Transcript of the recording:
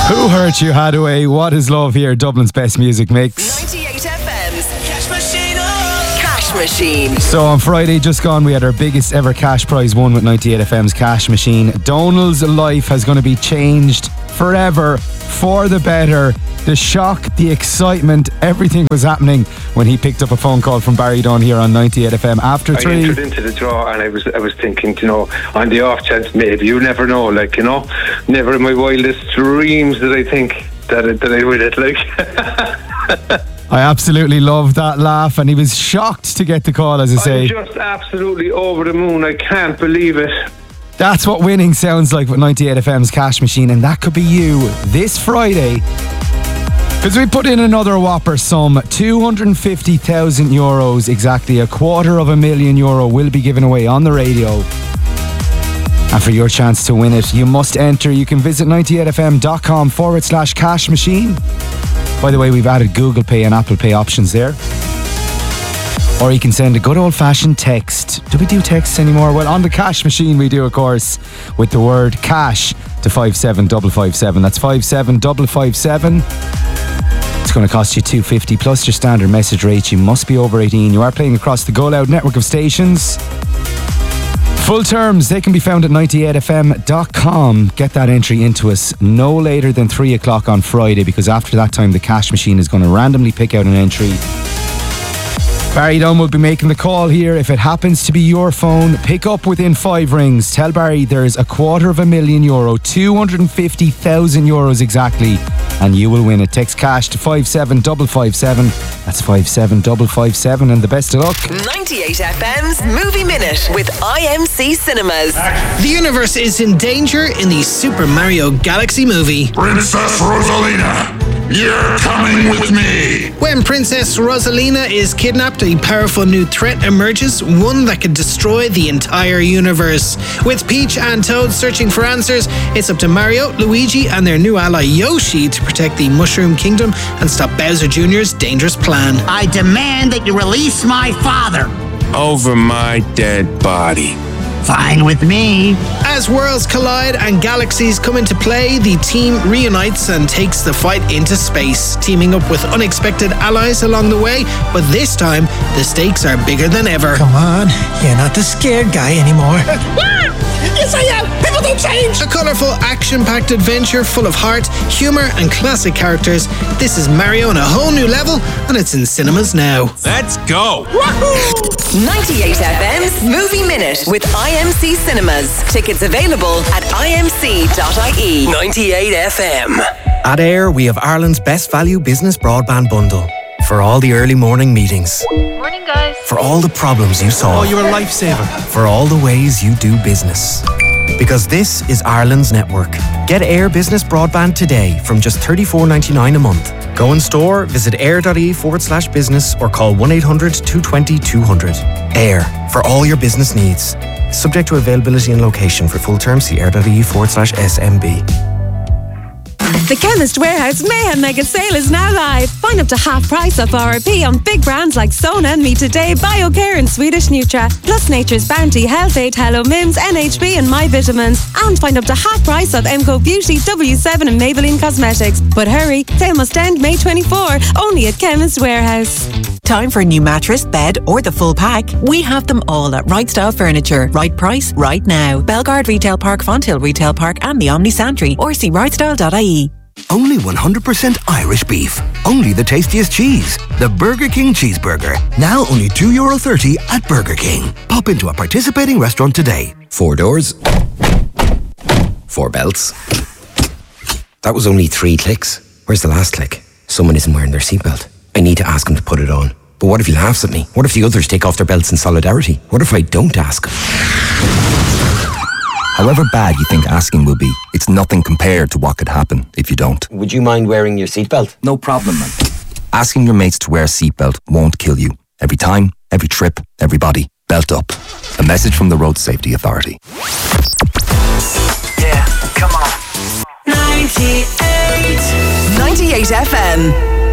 Who Hurt You Hadaway? What Is Love here? Dublin's best music mix. 98 FM's Cash Machine. Cash Machine. So on Friday just gone, we had our biggest ever cash prize won with 98 FM's Cash Machine. Donald's life has going to be changed forever for the better. The shock, the excitement, everything was happening when he picked up a phone call from Barry Dunn here on 98 FM after 3. I entered into the draw and I was thinking, on the off chance, maybe, you never know, never in my wildest dreams did I think that I would it, I absolutely loved that laugh, and he was shocked to get the call, as I say. I'm just absolutely over the moon. I can't believe it. That's what winning sounds like with 98 FM's Cash Machine, and that could be you this Friday. Because we put in another whopper sum, €250,000, exactly €250,000 will be given away on the radio. And for your chance to win it, you must enter. You can visit 98fm.com/cash machine. By the way, we've added Google Pay and Apple Pay options there. Or you can send a good old-fashioned text. Do we do texts anymore? Well, on the Cash Machine we do, of course, with the word cash to 57557. That's 57557. It's going to cost you $250 plus your standard message rate. You must be over 18. You are playing across the Go Loud network of stations. Full terms, they can be found at 98fm.com. Get that entry into us no later than 3 o'clock on Friday, because after that time the Cash Machine is going to randomly pick out an entry. Barry Dunn will be making the call here. If it happens to be your phone, pick up within 5 rings. Tell Barry there's €250,000, €250,000 exactly, and you will win it. Text cash to 57557. That's 57557, and the best of luck. 98 FM's Movie Minute with IMC Cinemas. The universe is in danger in the Super Mario Galaxy movie. Princess Rosalina, you're coming with me. When Princess Rosalina is kidnapped, a powerful new threat emerges, one that could destroy the entire universe. With Peach and Toad searching for answers, it's up to Mario, Luigi, and their new ally Yoshi to protect the Mushroom Kingdom and stop Bowser Jr.'s dangerous plan. I demand that you release my father. Over my dead body. Fine with me. As worlds collide and galaxies come into play, the team reunites and takes the fight into space, teaming up with unexpected allies along the way, but this time, the stakes are bigger than ever. Come on, you're not the scared guy anymore. Yes, I am. People don't change. A colourful, action-packed adventure full of heart, humour and classic characters. This is Mario on a whole new level, and it's in cinemas now. Let's go. Woohoo! 98 FM's Movie Minute with IMC Cinemas. Tickets available at imc.ie. 98 FM. At Air, we have Ireland's best value business broadband bundle. For all the early morning meetings. Morning, guys. For all the problems you solve. Oh, you're a lifesaver. For all the ways you do business. Because this is Ireland's network. Get Air Business Broadband today from just $34.99 a month. Go in store, visit air.ie/business or call 1-800-220-200. Air, for all your business needs. Subject to availability and location. For full terms, see air.ie/SMB. The Chemist Warehouse Mayhem Mega Sale is now live. Find up to half price off RRP on big brands like Sona and Me Today, BioCare and Swedish Nutra, plus Nature's Bounty, Health Aid, Hello Mims, NHB and My Vitamins. And find up to half price off MCO Beauty, W7 and Maybelline Cosmetics. But hurry, sale must end May 24, only at Chemist Warehouse. Time for a new mattress, bed or the full pack? We have them all at Right Style Furniture. Right price, right now. Belgard Retail Park, Fonthill Retail Park and the Omni Santry, or see rightstyle.ie. Only 100% Irish beef. Only the tastiest cheese. The Burger King Cheeseburger. Now only €2.30 at Burger King. Pop into a participating restaurant today. 4 doors. 4 belts. That was only 3 clicks. Where's the last click? Someone isn't wearing their seatbelt. I need to ask him to put it on. But what if he laughs at me? What if the others take off their belts in solidarity? What if I don't ask him? However bad you think asking will be, it's nothing compared to what could happen if you don't. Would you mind wearing your seatbelt? No problem, man. Asking your mates to wear a seatbelt won't kill you. Every time, every trip, everybody, belt up. A message from the Road Safety Authority. Yeah, come on. 98 FM.